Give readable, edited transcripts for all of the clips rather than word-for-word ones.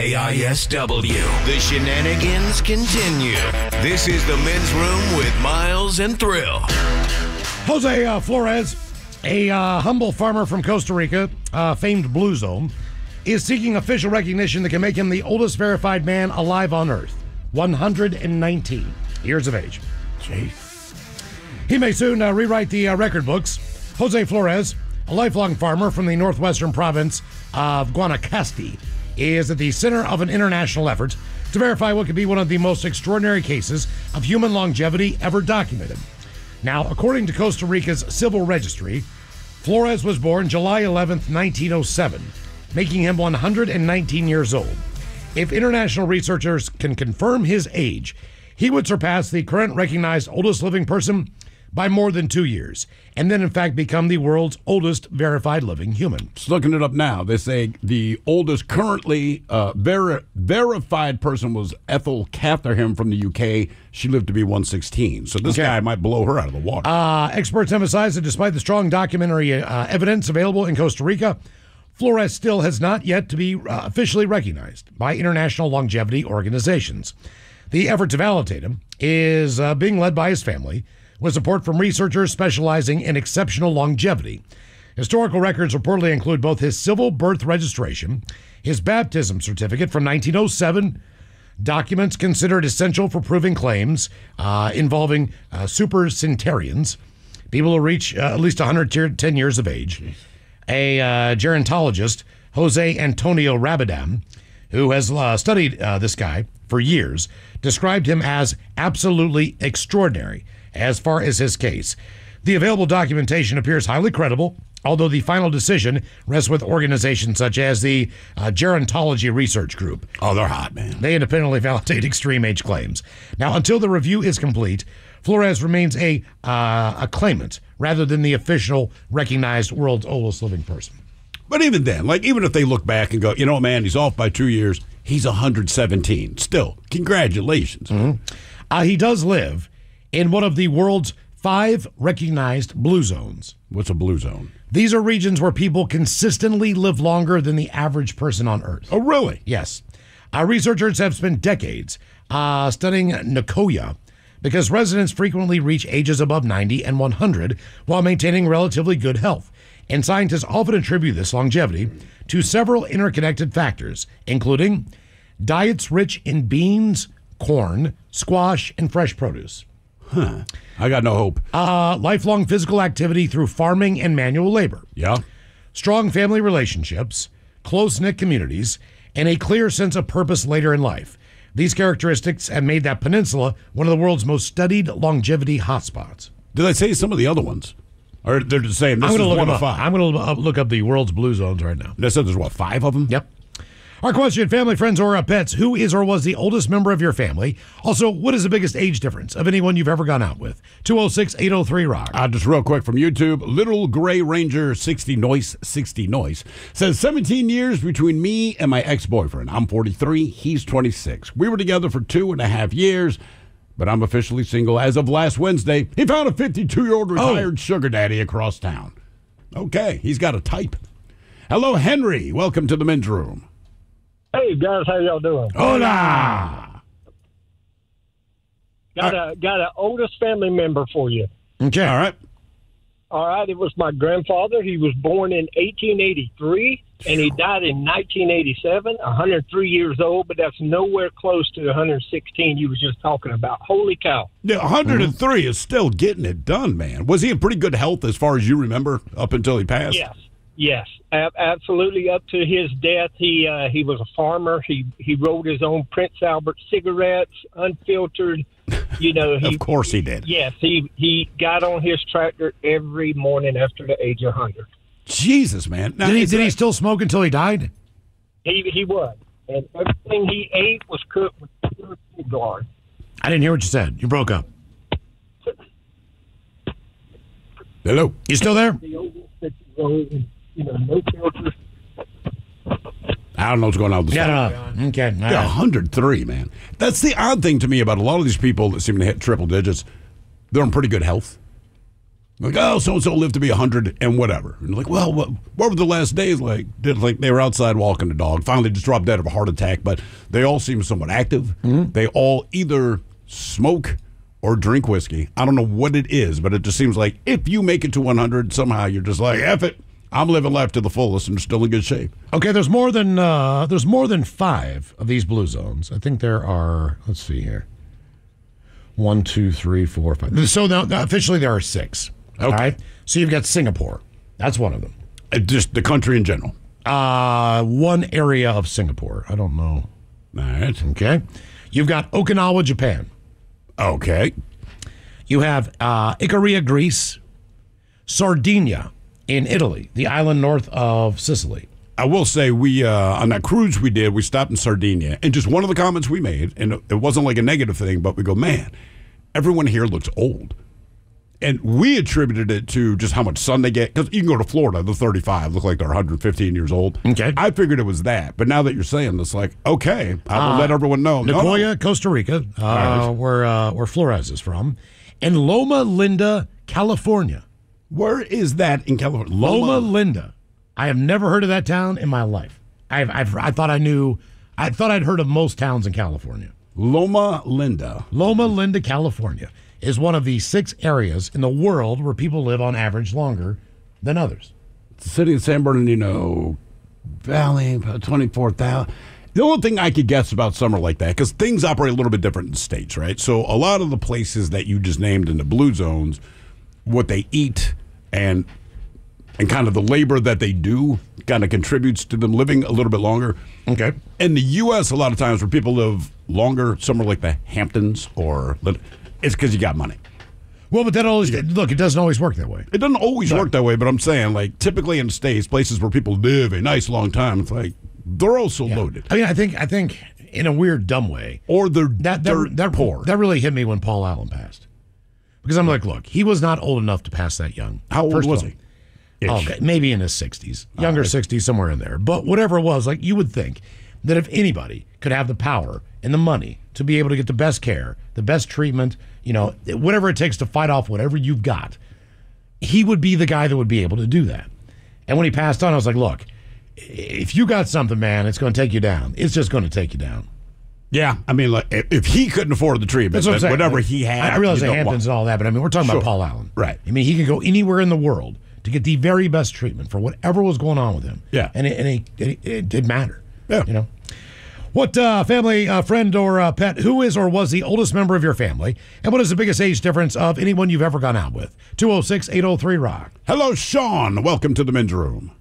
AISW. The shenanigans continue. This is the Men's Room with Miles and Thrill. Jose Flores, a humble farmer from Costa Rica, famed Blue Zone, is seeking official recognition that can make him the oldest verified man alive on Earth, 119 years of age. Jeez. He may soon rewrite the record books. Jose Flores, a lifelong farmer from the northwestern province of Guanacaste, is at the center of an international effort to verify what could be one of the most extraordinary cases of human longevity ever documented. Now, according to Costa Rica's civil registry, Flores was born July 11th, 1907, making him 119 years old. If international researchers can confirm his age, he would surpass the current recognized oldest living person by more than 2 years, and then in fact become the world's oldest verified living human. Just looking it up now, they say the oldest currently verified person was Ethel Catherham from the UK. She lived to be 116, so this guy might blow her out of the water. Experts emphasize that despite the strong documentary evidence available in Costa Rica, Flores still has not yet to be officially recognized by international longevity organizations. The effort to validate him is being led by his family, with support from researchers specializing in exceptional longevity. Historical records reportedly include both his civil birth registration, his baptism certificate from 1907, documents considered essential for proving claims involving supercentenarians, people who reach at least 110 years of age, a gerontologist, Jose Antonio Rabadam, who has studied this guy for years, described him as absolutely extraordinary as far as his case. The available documentation appears highly credible, although the final decision rests with organizations such as the Gerontology Research Group. Oh, they're hot, man. They independently validate extreme age claims. Now, until the review is complete, Flores remains a claimant rather than the official recognized world's oldest living person. But even then, even if they look back and go, you know, man, he's off by 2 years, he's 117. Still, congratulations. Mm-hmm. He does live in one of the world's 5 recognized blue zones. What's a blue zone? These are regions where people consistently live longer than the average person on Earth. Oh, really? Yes. Researchers have spent decades studying Nicoya because residents frequently reach ages above 90 and 100 while maintaining relatively good health. And scientists often attribute this longevity to several interconnected factors, including diets rich in beans, corn, squash, and fresh produce. I got no hope. Lifelong physical activity through farming and manual labor. Yeah. Strong family relationships, close-knit communities, and a clear sense of purpose later in life. These characteristics have made that peninsula one of the world's most studied longevity hotspots. Did I say some of the other ones? Or they're just saying this is one of 5? I'm going to look up the world's blue zones right now. They said there's, 5 of them? Yep. Our question, family, friends, or pets, who is or was the oldest member of your family? Also, what is the biggest age difference of anyone you've ever gone out with? 206-803-ROCK. Just real quick from YouTube, Little Gray Ranger 60 Noise says 17 years between me and my ex-boyfriend. I'm 43, he's 26. We were together for 2.5 years, but I'm officially single as of last Wednesday. He found a 52-year-old retired sugar daddy across town. Okay, he's got a type. Hello, Henry. Welcome to the Men's Room. Hey guys, how y'all doing? Hola. Got an oldest family member for you. Okay, all right. It was my grandfather. He was born in 1883 and he died in 1987. 103 years old, but that's nowhere close to the 116 you was just talking about. Holy cow! Yeah, 103 is still getting it done, man. Was he in pretty good health as far as you remember up until he passed? Yes, absolutely. Up to his death, he was a farmer. He rolled his own Prince Albert cigarettes, unfiltered. You know, of course he did. Yes, he got on his tractor every morning after the age of 100. Jesus, man! Now, did he still smoke until he died? He was, and everything he ate was cooked with pure cigar. I didn't hear what you said. You broke up. Hello, you still there? The oldest 50-year-old. No filters. I don't know what's going on with this. Okay. Yeah, 103, man. That's the odd thing to me about a lot of these people that seem to hit triple digits. They're in pretty good health. Like, oh, so-and-so lived to be 100 and whatever. And like, well, what were the last days like? They were outside walking the dog, finally just dropped dead of a heart attack, but they all seem somewhat active. Mm-hmm. They all either smoke or drink whiskey. I don't know what it is, but it just seems like if you make it to 100, somehow you're just like, F it. I'm living life to the fullest and still in good shape. Okay, there's more than 5 of these blue zones. I think there are, let's see here. 1, 2, 3, 4, 5. So now officially there are 6. Okay. All right. So you've got Singapore. That's one of them. Just the country in general. One area of Singapore. I don't know. All right. Okay. You've got Okinawa, Japan. Okay. You have Icaria, Greece. Sardinia in Italy, the island north of Sicily. I will say we on that cruise we did, we stopped in Sardinia, and just one of the comments we made, and it wasn't like a negative thing, but we go, man, everyone here looks old. And we attributed it to just how much sun they get. Because you can go to Florida, the 35 look like they're 115 years old. Okay. I figured it was that. But now that you're saying this, like, okay, I will let everyone know. Nicoya, Costa Rica, where Flores is from. And Loma Linda, California. Where is that in California? Loma Linda. I have never heard of that town in my life. I thought I'd heard of most towns in California. Loma Linda, California is one of the 6 areas in the world where people live on average longer than others. It's the city of San Bernardino Valley, about 24,000. The only thing I could guess about somewhere like that, because things operate a little bit different in states, right? So a lot of the places that you just named in the blue zones, what they eat and kind of the labor that they do kind of contributes to them living a little bit longer. Okay. In the U.S., a lot of times where people live longer, somewhere like the Hamptons it's because you got money. Well, but that always look. It doesn't always work that way. It doesn't always work that way, but I'm saying, like, typically in states, places where people live a nice long time, it's like they're also loaded. I mean, I think in a weird, dumb way, or they're poor. That really hit me when Paul Allen passed, because I'm like, look, he was not old enough to pass that young. How old was he? Okay, maybe in his 60s, younger 60s, somewhere in there. But whatever it was, like, you would think that if anybody could have the power and the money to be able to get the best care, the best treatment, whatever it takes to fight off whatever you've got, he would be the guy that would be able to do that. And when he passed on, I was like, look, if you got something, man, it's going to take you down. It's just going to take you down. Yeah, I mean, like, if he couldn't afford the treatment, whatever he had. I realize the Hamptons and all that, but I mean, we're talking about Paul Allen. Right. I mean, he could go anywhere in the world to get the very best treatment for whatever was going on with him. Yeah. And it did matter. Yeah. What family, friend, or pet, who is or was the oldest member of your family? And what is the biggest age difference of anyone you've ever gone out with? 206-803-ROCK. Hello, Sean. Welcome to the men's room.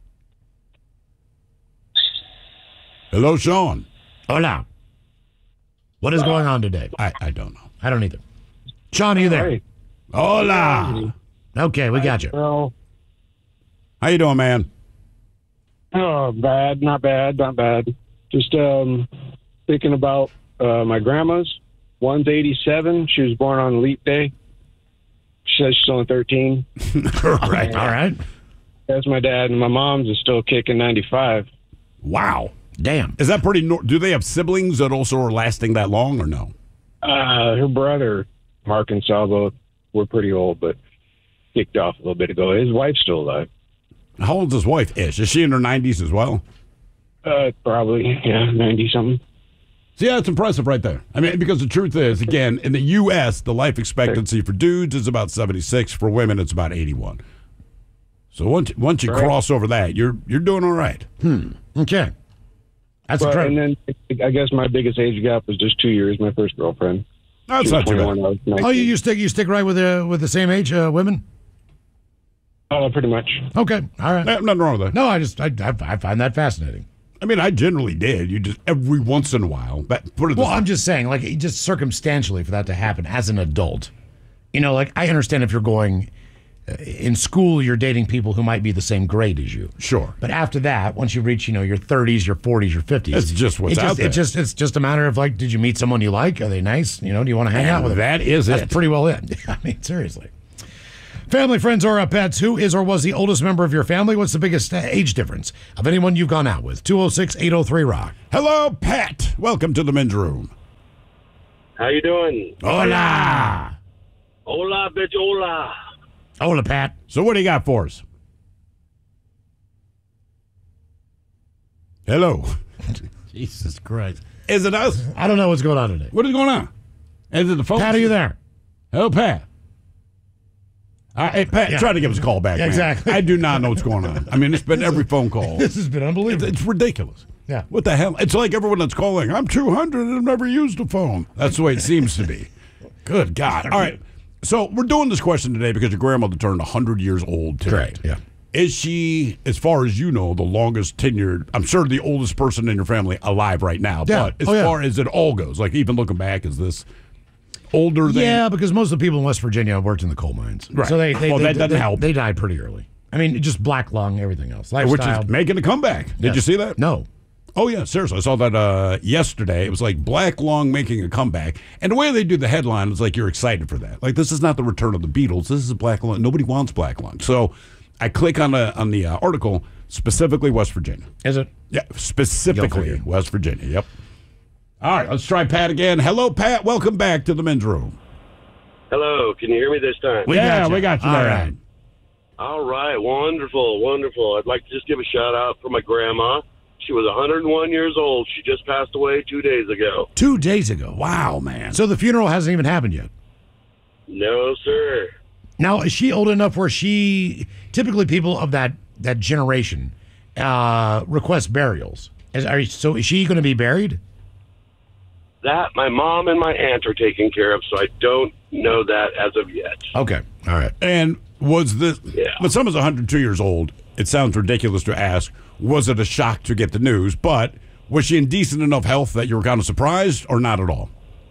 Hello, Sean. Hola. What is going on today? I don't know. I don't either. Sean, are you there? Hey. Hola. Okay, we got you. Well, How you doing, man? oh, not bad. Just thinking about my grandma's. One's 87. She was born on Leap Day. She says she's only 13. Right. All right. That's my dad, and my mom's is still kicking 95. Wow. Damn. Is that pretty? Do they have siblings that also are lasting that long, or no? Her brother, Mark and Sal, both were pretty old, but kicked off a little bit ago. His wife's still alive. How old is his wife? Is she in her 90s as well? Probably, 90-something. See, yeah, it's impressive right there. I mean, because the truth is, again, in the U.S., the life expectancy for dudes is about 76. For women, it's about 81. So once you cross over that, you're doing all right. Okay. That's a And then I guess my biggest age gap was just 2 years. My first girlfriend. That's not too bad. Oh, you stick right with the same age women? Pretty much. Okay, all right. Nothing wrong with that. No, I find that fascinating. I mean, I generally did. You just every once in a while. But I'm just saying, like, just circumstantially for that to happen as an adult. Like, I understand if you're going in school, you're dating people who might be the same grade as you. Sure. But after that, once you reach, your 30s, your 40s, your 50s. It's just what's out there. It's just a matter of, like, did you meet someone you like? Are they nice? Do you want to hang out with them? That's pretty well it. I mean, seriously. Family, friends, or pets, who is or was the oldest member of your family? What's the biggest age difference of anyone you've gone out with? 206-803-ROCK. Hello, Pat. Welcome to the men's room. How you doing? Hola. Hola, bitch, hola. Hola, Pat. So what do you got for us? Hello. Jesus Christ. Is it us? I don't know what's going on today. What is going on? Is it the phone? Pat, are you there? Hello, Pat. Hey, Pat, Yeah. Try to give us a call back, Yeah, man. exactly. I do not know what's going on. I mean, it's been every phone call. This has been unbelievable. It's ridiculous. Yeah. What the hell? It's like everyone that's calling, I'm 200 and I've never used a phone. That's the way it seems to be. Good God. All right. So we're doing this question today because your grandmother turned 100 years old today. Correct, yeah. Is she, as far as you know, the longest tenured, I'm sure the oldest person in your family alive right now, Yeah. but as Oh, yeah. far as it all goes, like even looking back, is this older than... Yeah, because most of the people in West Virginia worked in the coal mines. Right. So Well, that doesn't help. They died pretty early. I mean, just black lung, everything else. Which Lifestyle. is making a comeback. Did Yes. you see that? No. Oh, yeah, seriously. I saw that yesterday. It was like Black Lung making a comeback. And the way they do the headline is like you're excited for that. Like, this is not the return of the Beatles. This is Black Lung. Nobody wants Black Lung. So I click on the article, specifically West Virginia. Is it? Yeah, specifically You'll figure. West Virginia. Yep. All right, let's try Pat again. Hello, Pat. Welcome back to the men's room. Hello, can you hear me this time? We got you. we got you All there. right. All right, wonderful, wonderful. I'd like to just give a shout out for my grandma. She was 101 years old. She just passed away 2 days ago. 2 days ago. Wow, man. So the funeral hasn't even happened yet. No, sir. Now, is she old enough where typically people of that generation request burials? So is she going to be buried? That my mom and my aunt are taken care of, so I don't know that as of yet. Okay. All right. And was this, Yeah. when someone's 102 years old, it sounds ridiculous to ask, was it a shock to get the news? But was she in decent enough health that you were kind of surprised or not at all?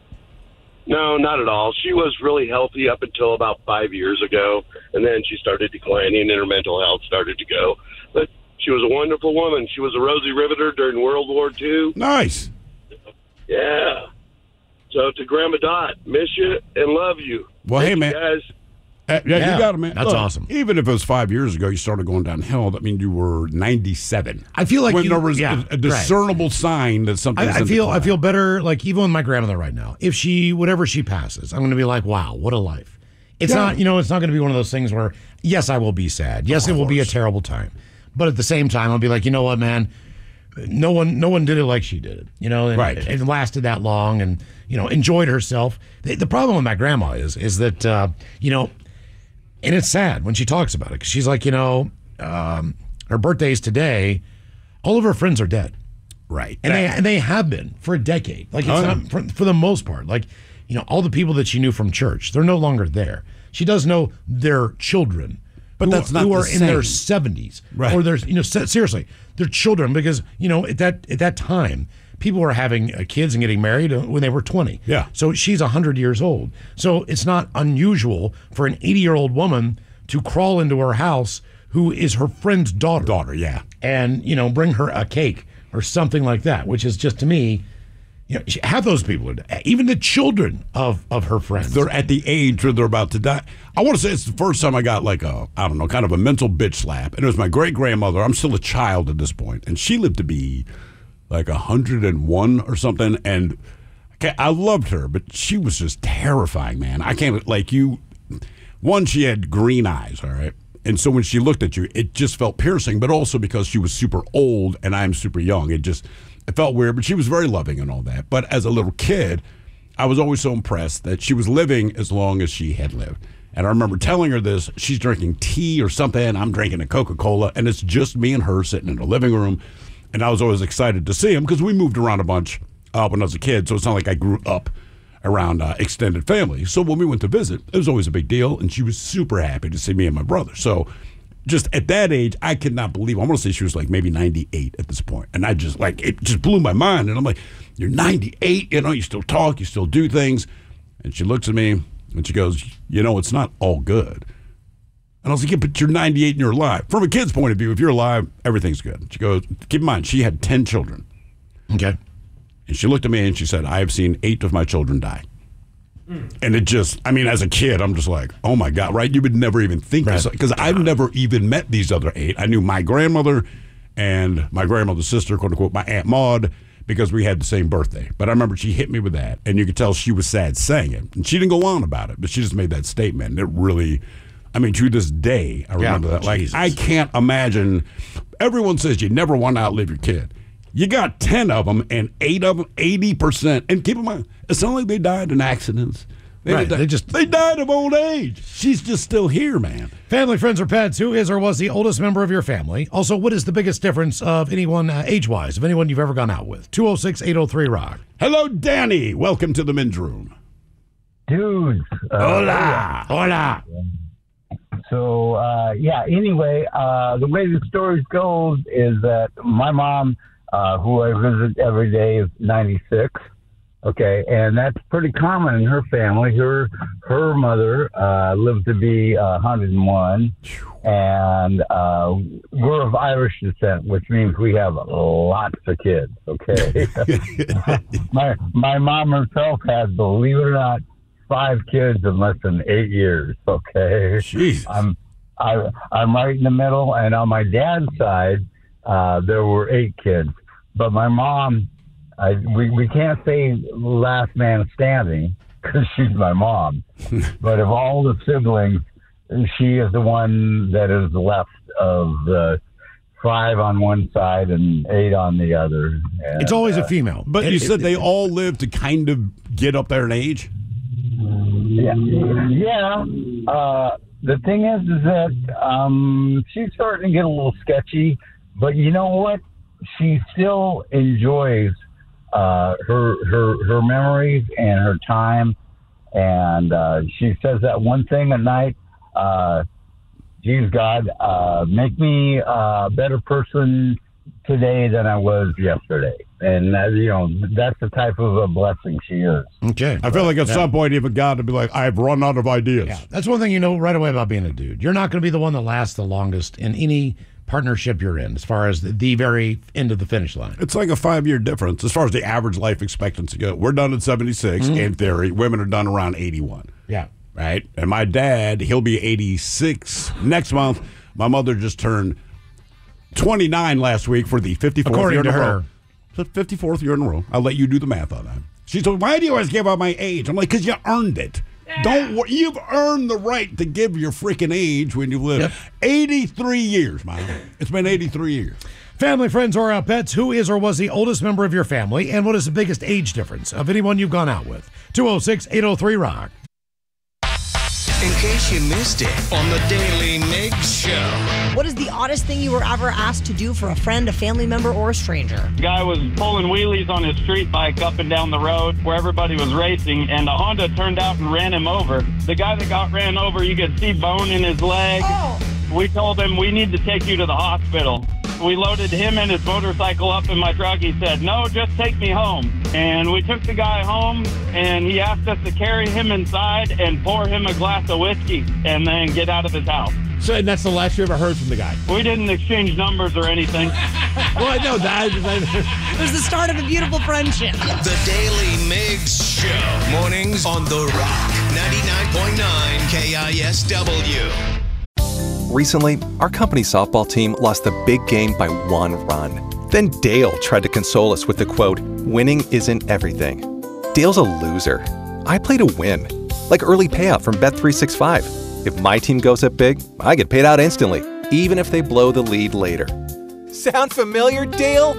No, not at all. She was really healthy up until about 5 years ago, and then she started declining, and her mental health started to go. But she was a wonderful woman. She was a Rosie Riveter during World War II. Nice. Yeah. So to Grandma Dot, miss you and love you. Well, Thank hey, you man. guys. Yeah, you got it, man. That's awesome. Even if it was 5 years ago, you started going downhill, that means you were 97. I feel like when there was yeah, a discernible sign that something. I feel better, like even with my grandmother right now. If whatever she passes, I'm going to be like, wow, what a life. It's not, it's not going to be one of those things where, yes, I will be sad. Yes, it will be a terrible time. But at the same time, I'll be like, you know what, man? No one did it like she did it, and Right. it lasted that long and, enjoyed herself. The problem with my grandma is that, and it's sad when she talks about it because she's like, her birthday's today. All of her friends are dead. Right. And they have been for a decade. Like, it's not for the most part. Like, all the people that she knew from church, they're no longer there. She does know their children, But that's not who the are in their same. 70s, Right. or there's seriously, they're children because at that time people were having kids and getting married when they were 20. Yeah. So she's 100 years old. So it's not unusual for an 80-year-old woman to crawl into her house who is her friend's daughter. Yeah. And bring her a cake or something like that, which is just to me, half those people, even the children of her friends, They're at the age where they're about to die. I want to say it's the first time I got like kind of a mental bitch slap. And it was my great grandmother. I'm still a child at this point, and she lived to be like 101 or something. And I loved her, but she was just terrifying, man. I can't One, she had green eyes, all right. And so when she looked at you, it just felt piercing, but also because she was super old and I'm super young, it felt weird, but she was very loving and all that. But as a little kid, I was always so impressed that she was living as long as she had lived. And I remember telling her this, she's drinking tea or something, I'm drinking a Coca-Cola, and it's just me and her sitting in the living room. And I was always excited to see him because we moved around a bunch when I was a kid, so it's not like I grew up around extended family. So when we went to visit, it was always a big deal, and she was super happy to see me and my brother. So just at that age, I could not believe. I want to say she was like maybe 98 at this point, and I just it just blew my mind. And I'm like, "You're 98, you still talk, you still do things." And she looks at me and she goes, "It's not all good." And I was like, "Yeah, but you're 98 and you're alive." From a kid's point of view, if you're alive, everything's good. She goes, "Keep in mind, she had 10 children." Okay. And she looked at me and she said, "I have seen 8 of my children die." And it just, as a kid, I'm just like, oh my God, right? You would never even think this. Because I've never even met these other 8. I knew my grandmother and my grandmother's sister, quote unquote, my Aunt Maud, because we had the same birthday. But I remember she hit me with that. And you could tell she was sad saying it. And she didn't go on about it, but she just made that statement. And it really, I mean, to this day, I remember that. Like, Jesus. I can't imagine. Everyone says you never want to outlive your kid. You got 10 of them, and 8 of them, 80%. And keep in mind, it's not like they died in accidents. Right, They died of old age. She's just still here, man. Family, friends, or pets, who is or was the oldest member of your family? Also, what is the biggest difference of anyone age-wise, of anyone you've ever gone out with? 206-803-ROCK. Hello, Danny. Welcome to the men's room. Dudes. Hola. Hola. So, anyway, the way the story goes is that my mom, who I visit every day, is 96. Okay, and that's pretty common in her family. Her mother lived to be 101, and we're of Irish descent, which means we have lots of kids. Okay, my mom herself had, believe it or not, 5 kids in less than 8 years. Okay, Jesus. I'm right in the middle, and on my dad's side, there were 8 kids, but my mom. We can't say last man standing because she's my mom. But of all the siblings, she is the one that is left of the 5 on one side and 8 on the other. And, It's always a female. But you said they all live to kind of get up there in age? Yeah. The thing is that she's starting to get a little sketchy. But you know what? She still enjoys her memories and her time, and she says that one thing at night, geez, God, make me a better person today than I was yesterday. And that's the type of a blessing she is. Okay. I feel like at some point even God would be like, I've run out of ideas. Yeah, that's one thing you know right away about being a dude. You're not going to be the one that lasts the longest in any partnership you're in, as far as the very end of the finish line. It's like a 5-year difference as far as the average life expectancy goes. We're done at 76 in theory. Women are done around 81. Yeah. Right? And my dad, he'll be 86 next month. My mother just turned 29 last week for the 54th According year in to a her. row. So 54th year in a row. I'll let you do the math on that. She told me, why do you always give out my age? I'm like, because you earned it. Don't worry. You've earned the right to give your freaking age when you've lived 83 years, Mom. It's been 83 years. Family, friends, or pets, who is or was the oldest member of your family, and what is the biggest age difference of anyone you've gone out with? 206-803-ROCK. In case you missed it on the Daily Mix Show. What is the oddest thing you were ever asked to do for a friend, a family member, or a stranger? The guy was pulling wheelies on his street bike up and down the road where everybody was racing, and a Honda turned out and ran him over. The guy that got ran over, you could see bone in his leg. Oh. We told him, we need to take you to the hospital. We loaded him and his motorcycle up in my truck. He said, no, just take me home. And we took the guy home, and he asked us to carry him inside and pour him a glass of whiskey and then get out of his house. So, and that's the last you ever heard from the guy? We didn't exchange numbers or anything. Well, I know that. It was the start of a beautiful friendship. The Daily Mix Show. Mornings on The Rock. 99.9 KISW. Recently, our company softball team lost the big game by 1 run. Then Dale tried to console us with the quote, winning isn't everything. Dale's a loser. I play to win. Like early payout from Bet365. If my team goes up big, I get paid out instantly, even if they blow the lead later. Sound familiar, Dale?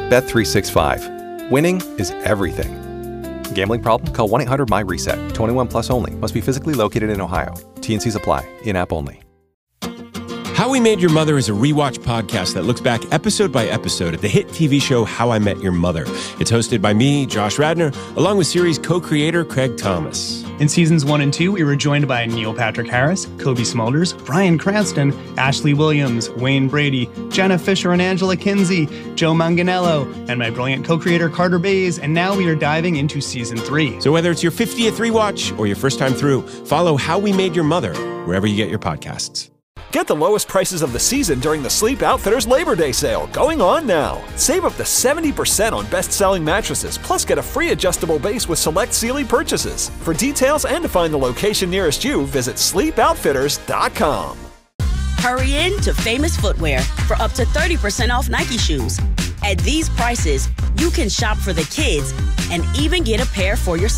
Bet365. Winning is everything. Gambling problem? Call 1-800-MY-RESET. 21 plus only. Must be physically located in Ohio. T&Cs apply. In-app only. How We Made Your Mother is a rewatch podcast that looks back episode by episode at the hit TV show How I Met Your Mother. It's hosted by me, Josh Radnor, along with series co-creator Craig Thomas. In seasons 1 and 2, we were joined by Neil Patrick Harris, Kobe Smulders, Bryan Cranston, Ashley Williams, Wayne Brady, Jenna Fisher and Angela Kinsey, Joe Manganiello, and my brilliant co-creator Carter Bays, and now we are diving into season 3. So whether it's your 50th rewatch or your first time through, follow How We Made Your Mother wherever you get your podcasts. Get the lowest prices of the season during the Sleep Outfitters Labor Day sale, going on now. Save up to 70% on best-selling mattresses, plus get a free adjustable base with select Sealy purchases. For details and to find the location nearest you, visit sleepoutfitters.com. Hurry in to Famous Footwear for up to 30% off Nike shoes. At these prices, you can shop for the kids and even get a pair for yourself.